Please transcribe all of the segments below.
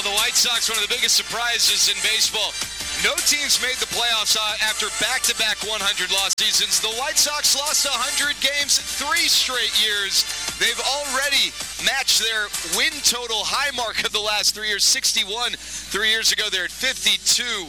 the White Sox, one of the biggest surprises in baseball. No teams made the playoffs after back-to-back 100-loss seasons. The White Sox lost 100 games 3 straight years. They've already matched their win total high mark of the last 3 years, 61. 3 years ago, they're at 52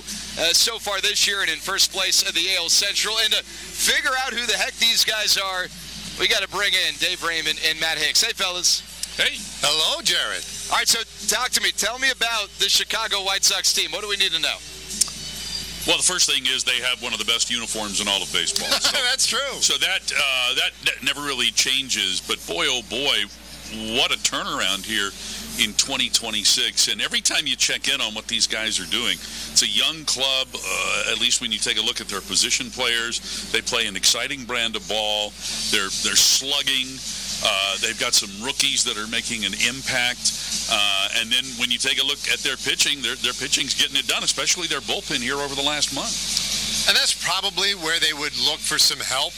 so far this year and in first place of the AL Central. And to figure out who the heck these guys are, we got to bring in Dave Raymond and Matt Hicks. Hey, fellas. Hey. Hello, Jared. All right, so talk to me. Tell me about the Chicago White Sox team. What do we need to know? Well, the first thing is they have one of the best uniforms in all of baseball. So, That's true. So that never really changes. But boy, oh boy, what a turnaround here in 2026. And every time you check in on what these guys are doing, it's a young club, at least when you take a look at their position players. They play an exciting brand of ball. They're slugging. They've got some rookies that are making an impact. And then when you take a look at their pitching, their pitching's getting it done, especially their bullpen here over the last month. And that's probably where they would look for some help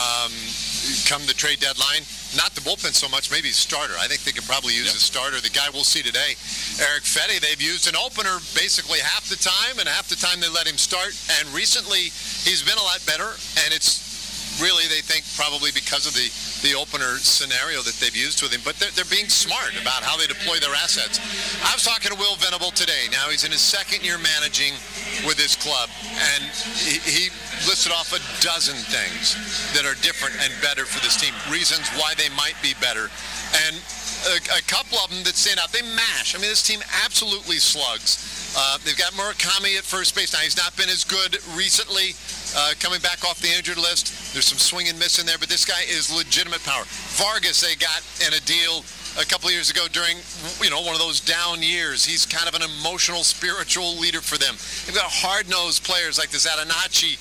come the trade deadline. Not the bullpen so much, maybe starter. I think they could probably use a starter. The guy we'll see today, Eric Fedde, they've used an opener basically half the time, and half the time they let him start. And recently, he's been a lot better, and it's really, they think, probably because of the opener scenario that they've used with him. But they're being smart about how they deploy their assets. I was talking to Will Venable today. Now he's in his second year managing with this club, and he listed off a dozen things that are different and better for this team, reasons why they might be better. And a couple of them that stand out, they mash. I mean, this team absolutely slugs. They've got Murakami at first base. Now, he's not been as good recently, coming back off the injured list. There's some swing and miss in there, but this guy is legitimate power. Vargas, they got in a deal a couple of years ago during, one of those down years. He's kind of an emotional, spiritual leader for them. They've got hard-nosed players like this Adenachi.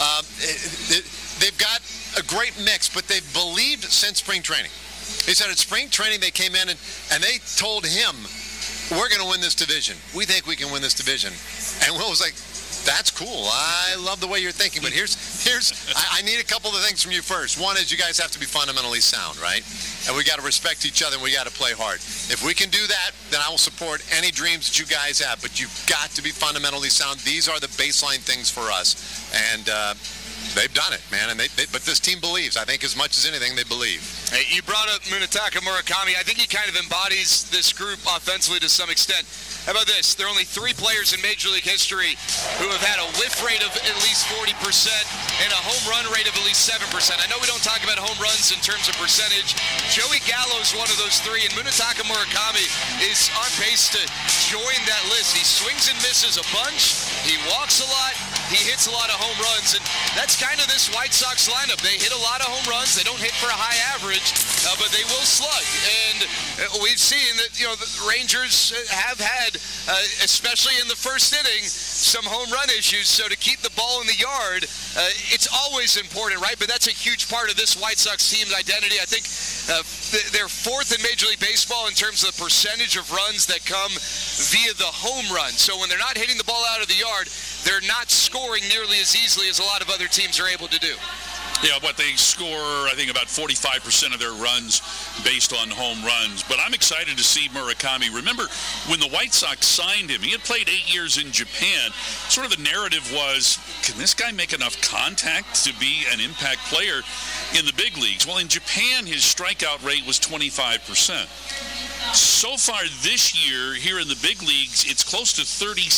They've got a great mix, but they've believed since spring training. He said at spring training they came in and they told him, we're going to win this division. We think we can win this division. And Will was like, that's cool. I love the way you're thinking. But I need a couple of things from you first. One is you guys have to be fundamentally sound, right? And we got to respect each other and we got to play hard. If we can do that, then I will support any dreams that you guys have. But you've got to be fundamentally sound. These are the baseline things for us. And they've done it, man. And but this team believes. I think as much as anything, they believe. Hey, you brought up Munetaka Murakami. I think he kind of embodies this group offensively to some extent. How about this? There are only 3 players in Major League history who have had a whiff rate of at least 40% and a home run rate of at least 7%. I know we don't talk about home runs in terms of percentage. Joey Gallo is one of those 3, and Munetaka Murakami is on pace to join that list. He swings and misses a bunch. He walks a lot. He hits a lot of home runs, and that's kind of this White Sox lineup. They hit a lot of home runs. They don't hit for a high average, but they will slug. And we've seen that, the Rangers have had, especially in the first inning, some home run issues. So to keep the ball in the yard, it's always important, right? But that's a huge part of this White Sox team's identity. I think they're 4th in Major League Baseball in terms of the percentage of runs that come via the home run. So when they're not hitting the ball out of the yard, they're not scoring nearly as easily as a lot of other teams are able to do. Yeah, but they score, I think, about 45% of their runs based on home runs. But I'm excited to see Murakami. Remember, when the White Sox signed him, he had played 8 years in Japan. Sort of the narrative was, can this guy make enough contact to be an impact player in the big leagues? Well, in Japan, his strikeout rate was 25%. So far this year, here in the big leagues, it's close to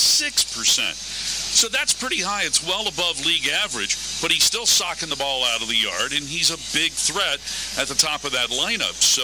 36%. So that's pretty high. It's well above league average, but he's still socking the ball out of the yard, and he's a big threat at the top of that lineup. So,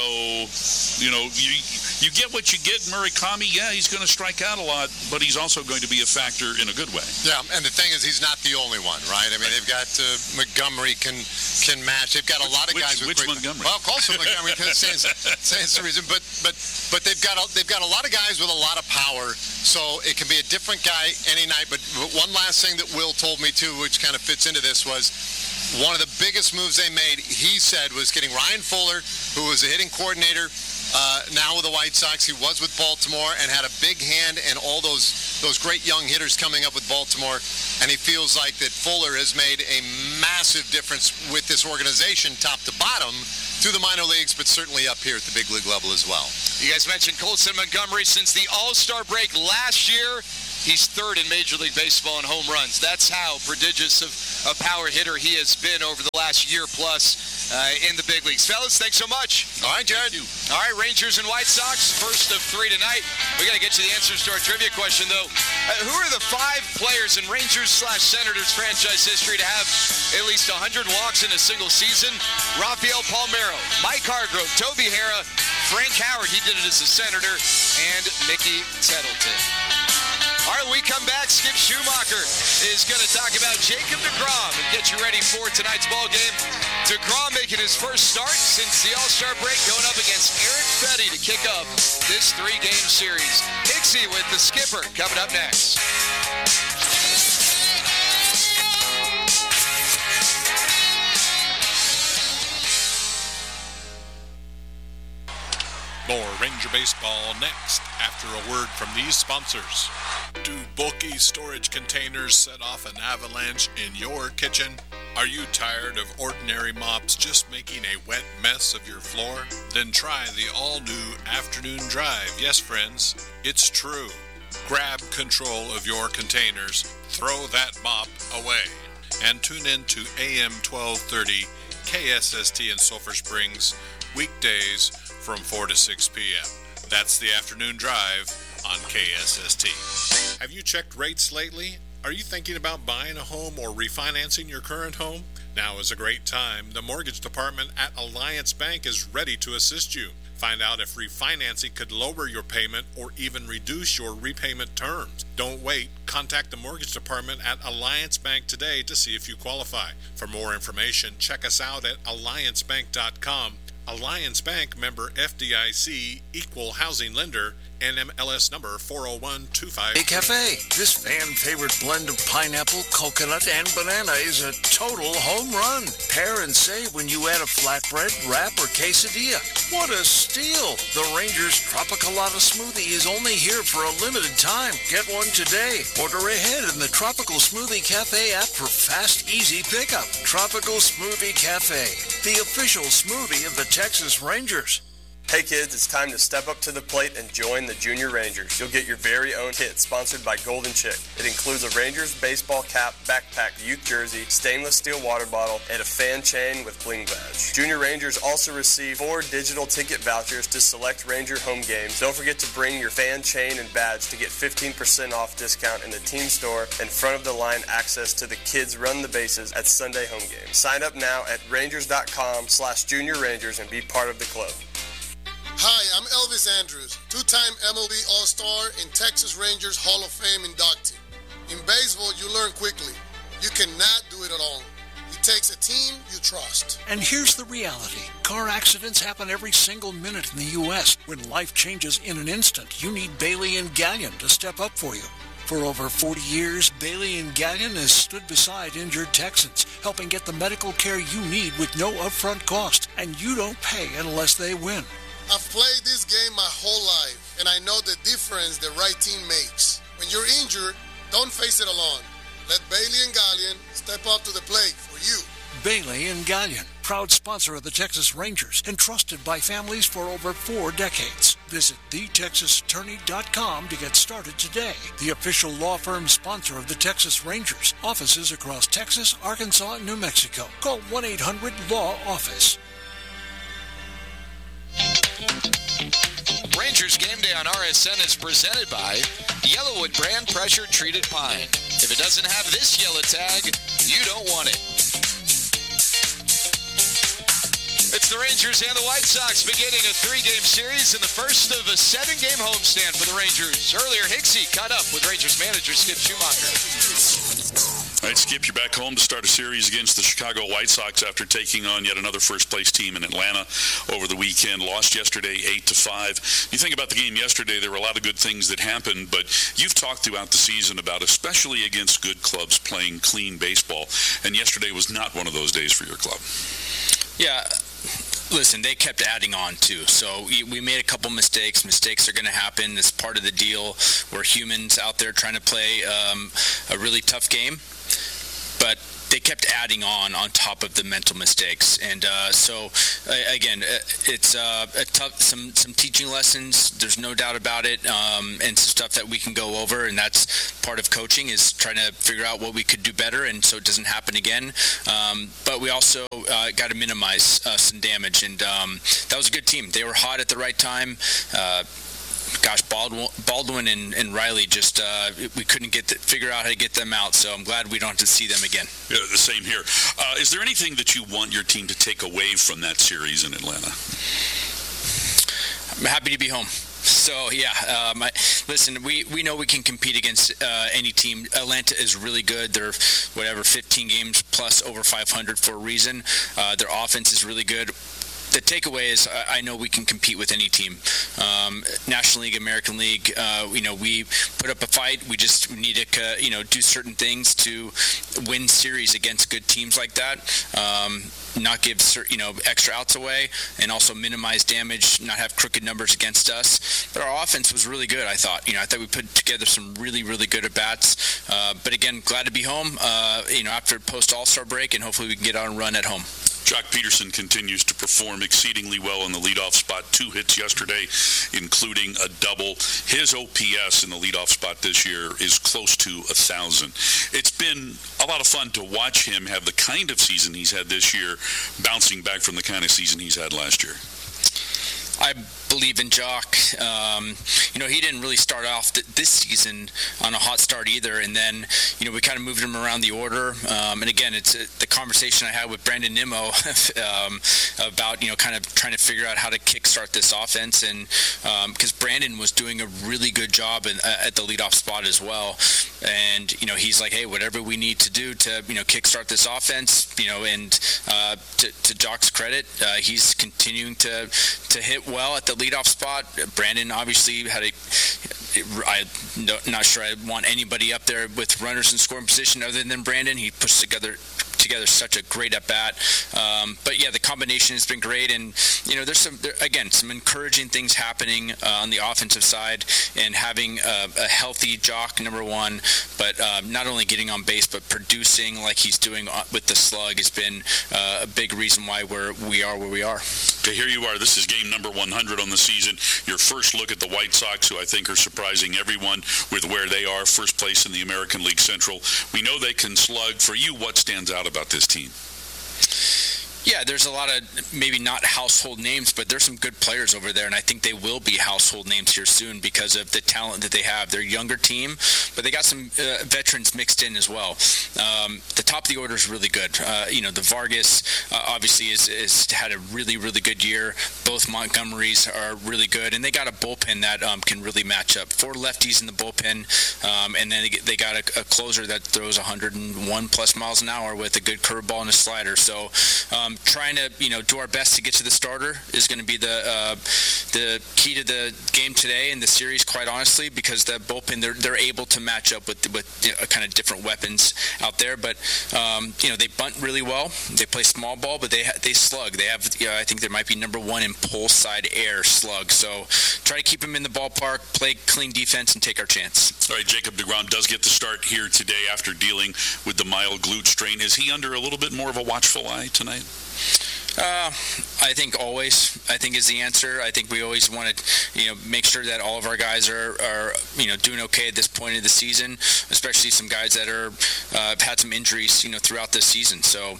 you get what you get. Murakami, yeah, he's going to strike out a lot, but he's also going to be a factor in a good way. Yeah, and the thing is, he's not the only one, right? I mean, they've got Montgomery can match. They've got a lot of guys with which Montgomery? Well, close to Montgomery, saying some reason, but they've got a lot of guys with a lot of power, so it can be a different guy any night. But one last thing that Will told me too, which kind of fits into this, was one of the biggest moves they made, he said, was getting Ryan Fuller, who was a hitting coordinator now with the White Sox. He was with Baltimore and had a big hand in all those great young hitters coming up with Baltimore. And he feels like that Fuller has made a massive difference with this organization, top to bottom, through the minor leagues, but certainly up here at the big league level as well. You guys mentioned Colson Montgomery. Since the All-Star break last year, he's third in Major League Baseball in home runs. That's how prodigious of a power hitter he has been over the last year plus in the big leagues. Fellas, thanks so much. All right, Jared. All right, Rangers and White Sox, first of 3 tonight. We got to get you the answers to our trivia question, though. Who are the 5 players in Rangers/Senators franchise history to have at least 100 walks in a single season? Rafael Palmeiro, Mike Hargrove, Toby Harrah, Frank Howard, he did it as a Senator, and Mickey Tettleton. All right, when we come back, Skip Schumacher is going to talk about Jacob deGrom and get you ready for tonight's ball game. deGrom making his first start since the All-Star break, going up against Eric Fetty to kick off this 3-game series. Hixie with the skipper coming up next. More Ranger Baseball next after a word from these sponsors. Do bulky storage containers set off an avalanche in your kitchen? Are you tired of ordinary mops just making a wet mess of your floor? Then try the all-new Afternoon Drive. Yes, friends, it's true. Grab control of your containers, throw that mop away, and tune in to AM 1230 KSST in Sulphur Springs, weekdays from 4 to 6 p.m. That's the Afternoon Drive on KSST. Have you checked rates lately? Are you thinking about buying a home or refinancing your current home? Now is a great time. The mortgage department at Alliance Bank is ready to assist you. Find out if refinancing could lower your payment or even reduce your repayment terms. Don't wait. Contact the mortgage department at Alliance Bank today to see if you qualify. For more information, check us out at alliancebank.com. Alliance Bank, member FDIC, equal housing lender, NMLS number 40125. Hey Cafe, this fan-favorite blend of pineapple, coconut, and banana is a total home run. Pair and save when you add a flatbread, wrap, or quesadilla. What a steal! The Rangers Tropicalata Smoothie is only here for a limited time. Get one today. Order ahead in the Tropical Smoothie Cafe app for fast, easy pickup. Tropical Smoothie Cafe, the official smoothie of the Texas Rangers. Hey kids, it's time to step up to the plate and join the Junior Rangers. You'll get your very own kit sponsored by Golden Chick. It includes a Rangers baseball cap, backpack, youth jersey, stainless steel water bottle, and a fan chain with bling badge. Junior Rangers also receive 4 digital ticket vouchers to select Ranger home games. Don't forget to bring your fan chain and badge to get 15% off discount in the team store and front of the line access to the kids run the bases at Sunday home games. Sign up now at rangers.com/Junior Rangers and be part of the club. Hi, I'm Elvis Andrews, 2-time MLB All-Star and Texas Rangers Hall of Fame inductee. In baseball, you learn quickly. You cannot do it alone. It takes a team you trust. And here's the reality. Car accidents happen every single minute in the U.S. When life changes in an instant, you need Bailey and Gallion to step up for you. For over 40 years, Bailey and Gallion has stood beside injured Texans, helping get the medical care you need with no upfront cost, and you don't pay unless they win. I've played this game my whole life, and I know the difference the right team makes. When you're injured, don't face it alone. Let Bailey and Gallion step up to the plate for you. Bailey and Gallion, proud sponsor of the Texas Rangers and trusted by families for over 4 decades. Visit thetexasattorney.com to get started today. The official law firm sponsor of the Texas Rangers. Offices across Texas, Arkansas, and New Mexico. Call 1-800-LAW-OFFICE. Rangers Game Day on RSN is presented by Yellowwood brand pressure treated pine. If it doesn't have this yellow tag, you don't want it. It's the Rangers and the White Sox beginning a 3-game series in the first of a 7-game homestand for the Rangers. Earlier, Hixie caught up with Rangers manager Skip Schumacher. All right, Skip, you're back home to start a series against the Chicago White Sox after taking on yet another first-place team in Atlanta over the weekend. Lost yesterday 8-5. You think about the game yesterday, there were a lot of good things that happened, but you've talked throughout the season about, especially against good clubs, playing clean baseball, and yesterday was not one of those days for your club. Yeah. Listen, they kept adding on too. So we made a couple mistakes. Mistakes are going to happen. It's part of the deal. We're humans out there trying to play a really tough game. But they kept adding on top of the mental mistakes, and again, it's a tough some teaching lessons. There's no doubt about it, and some stuff that we can go over, and that's part of coaching is trying to figure out what we could do better, and so it doesn't happen again. But we also got to minimize some damage, and that was a good team. They were hot at the right time. Baldwin and Riley just we couldn't figure out how to get them out, so I'm glad we don't have to see them again. Yeah, the same here. Is there anything that you want your team to take away from that series in Atlanta? I'm happy to be home. So, listen, we know we can compete against any team. Atlanta is really good. They're, 15 games plus over 500 for a reason. Their offense is really good. The takeaway is I know we can compete with any team. National League, American League, we put up a fight. We just need to, do certain things to win series against good teams like that. Not give, extra outs away, and also minimize damage, not have crooked numbers against us. But our offense was really good, I thought. I thought we put together some really, really good at-bats. But again, glad to be home, after post-All-Star break, and hopefully we can get on a run at home. Jock Peterson continues to perform exceedingly well in the leadoff spot. 2 hits yesterday, including a double. His OPS in the leadoff spot this year is close to 1,000. It's been a lot of fun to watch him have the kind of season he's had this year, bouncing back from the kind of season he's had last year. I believe in Jock. He didn't really start off this season on a hot start either, and then we kind of moved him around the order. And again, it's the conversation I had with Brandon Nimmo about kind of trying to figure out how to kickstart this offense, and because Brandon was doing a really good job at the leadoff spot as well, and he's like, hey, whatever we need to do to kickstart this offense, and to Jock's credit, he's continuing to hit well at the leadoff spot. Brandon obviously I'm not sure I want anybody up there with runners in scoring position other than Brandon. He puts together such a great at bat. But yeah, the combination has been great, and there's some encouraging things happening on the offensive side, and having a healthy Jock, number one, but not only getting on base but producing like he's doing with the slug has been a big reason why we are where we are. Okay, here you are. This is game number 100 on the season. Your first look at the White Sox, who I think are surprising everyone with where they are, first place in the American League Central. We know they can slug. For you, what stands out about this team? Yeah, there's a lot of maybe not household names, but there's some good players over there, and I think they will be household names here soon because of the talent that they have. They're a younger team, but they got some veterans mixed in as well. The top of the order is really good. The Vargas obviously is had a really, really good year. Both Montgomerys are really good, and they got a bullpen that can really match up. 4 lefties in the bullpen, and then they got a closer that throws 101 plus miles an hour with a good curveball and a slider. So trying to do our best to get to the starter is going to be the key to the game today and the series, quite honestly, because the bullpen they're able to match up with kind of different weapons out there. But they bunt really well. They play small ball, but they slug. They have I think they might be number 1 in pull side air slug. So try to keep them in the ballpark, play clean defense, and take our chance. All right, Jacob deGrom does get the start here today after dealing with the mild glute strain. Is he under a little bit more of a watchful eye tonight? I think always, is the answer. I think we always want to, make sure that all of our guys are doing okay at this point of the season, especially some guys that are have had some injuries, throughout the season. So,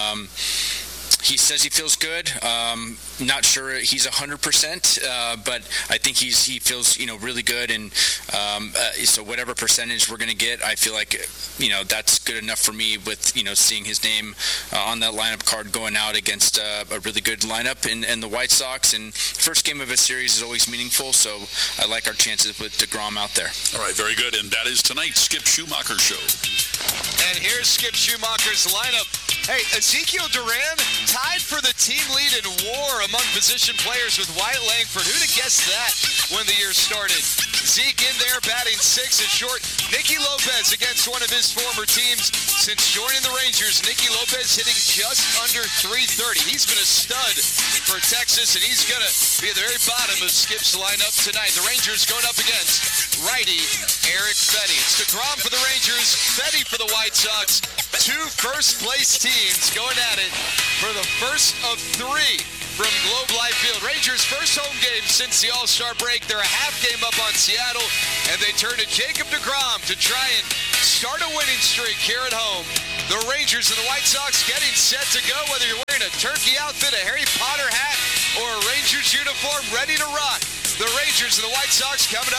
he says he feels good. Not sure he's 100%, but I think he feels really good, and so whatever percentage we're going to get, I feel like that's good enough for me with seeing his name on that lineup card going out against a really good lineup in the White Sox. And first game of a series is always meaningful, so I like our chances with deGrom out there. All right, very good, and that is tonight's Skip Schumacher Show. And here's Skip Schumacher's lineup. Hey, Ezekiel Duran tied for the team lead in WAR among position players with Wyatt Langford. Who'd have guessed that when the year started? Zeke in there, batting 6 at short. Nicky Lopez against one of his former teams. Since joining the Rangers, Nicky Lopez hitting just under .330. He's been a stud for Texas, and he's going to be at the very bottom of Skip's lineup tonight. The Rangers going up against righty Erick Fedde. It's DeGrom for the Rangers, Fedde for the White Sox. 2 first-place teams going at it for the first of 3 from Globe Life Field. Rangers' first home game since the All-Star break. They're a half game up on Seattle, and they turn to Jacob DeGrom to try and start a winning streak here at home. The Rangers and the White Sox getting set to go, whether you're wearing a turkey outfit, a Harry Potter hat, or a Rangers uniform ready to rock. The Rangers and the White Sox coming